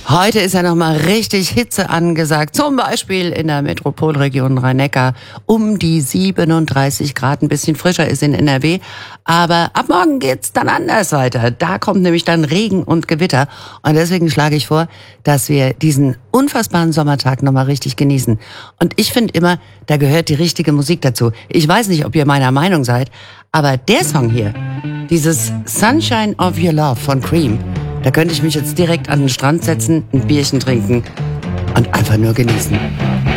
Heute ist ja nochmal richtig Hitze angesagt, zum Beispiel in der Metropolregion Rhein-Neckar um die 37 Grad, ein bisschen frischer ist in NRW. Aber ab morgen geht's dann anders weiter. Da kommt nämlich dann Regen und Gewitter. Und deswegen schlage ich vor, dass wir diesen unfassbaren Sommertag nochmal richtig genießen. Und ich finde immer, da gehört die richtige Musik dazu. Ich weiß nicht, ob ihr meiner Meinung seid, aber der Song hier, dieses Sunshine of Your Love von Cream, da könnte ich mich jetzt direkt an den Strand setzen, ein Bierchen trinken und einfach nur genießen.